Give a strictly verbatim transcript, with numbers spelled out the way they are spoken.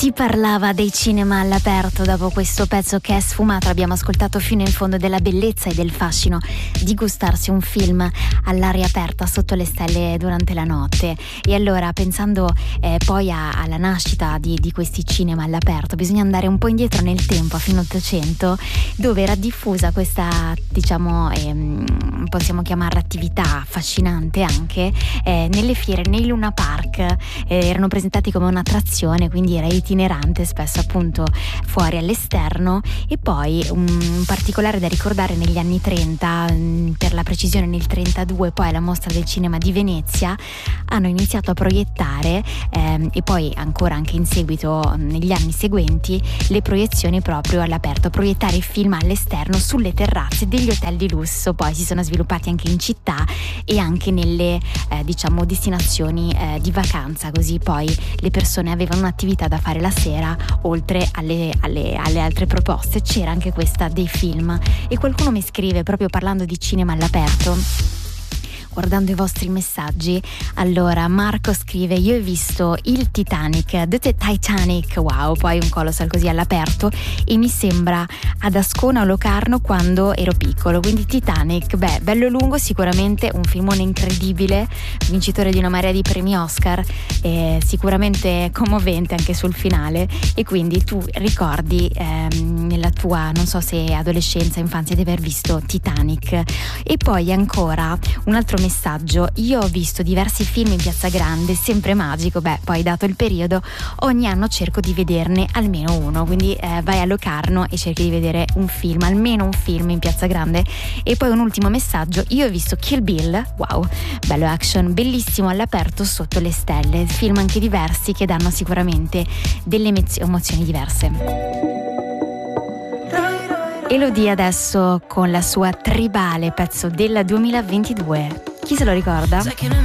Si parlava dei cinema all'aperto dopo questo pezzo che è sfumato. Abbiamo ascoltato fino in fondo della bellezza e del fascino di gustarsi un film all'aria aperta sotto le stelle durante la notte. E allora, pensando eh, poi a, alla nascita di, di questi cinema all'aperto, bisogna andare un po' indietro nel tempo, a fine Ottocento, dove era diffusa questa, diciamo, ehm, possiamo chiamarla attività affascinante anche eh, nelle fiere, nei Luna Park. Eh, erano presentati come un'attrazione, quindi era itinerante, spesso appunto fuori all'esterno. E poi un particolare da ricordare: negli anni trenta, per la precisione nel trentadue, poi alla Mostra del Cinema di Venezia hanno iniziato a proiettare ehm, e poi ancora anche in seguito negli anni seguenti le proiezioni proprio all'aperto, proiettare i film all'esterno sulle terrazze degli hotel di lusso. Poi si sono sviluppati anche in città e anche nelle eh, diciamo destinazioni eh, di vacanza, così poi le persone avevano un'attività da fare la sera oltre alle, alle, alle altre proposte. C'era anche questa dei film. E qualcuno mi scrive, proprio parlando di cinema all'aperto, guardando i vostri messaggi. Allora Marco scrive: io ho visto il Titanic, The Titanic, wow, poi un colossal così all'aperto, e mi sembra ad Ascona o Locarno quando ero piccolo. Quindi Titanic, beh, bello lungo, sicuramente un filmone incredibile, vincitore di una marea di premi Oscar, eh, sicuramente commovente anche sul finale. E quindi tu ricordi ehm, nella tua, non so se adolescenza, infanzia, di aver visto Titanic. E poi ancora un altro messaggio: io ho visto diversi film in Piazza Grande, sempre magico. Beh, poi dato il periodo, ogni anno cerco di vederne almeno uno, quindi eh, vai a Locarno e cerchi di vedere un film, almeno un film in Piazza Grande. E poi un ultimo messaggio: io ho visto Kill Bill, wow, bello action, bellissimo all'aperto sotto le stelle. Film anche diversi che danno sicuramente delle emozioni diverse. Elodie adesso con la sua Tribale, pezzo del duemilaventidue. Chi se lo ricorda?